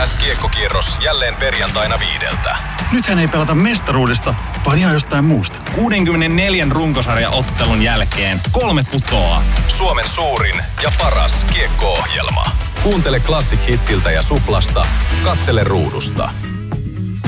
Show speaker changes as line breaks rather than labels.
MLS-kiekkokierros jälleen perjantaina 5.
Nythän ei pelata mestaruudesta, vaan ihan jostain muusta.
64 runkosarjaottelun jälkeen 3 putoaa.
Suomen suurin ja paras kiekko-ohjelma. Kuuntele Classic Hitsiltä ja Suplasta. Katsele ruudusta.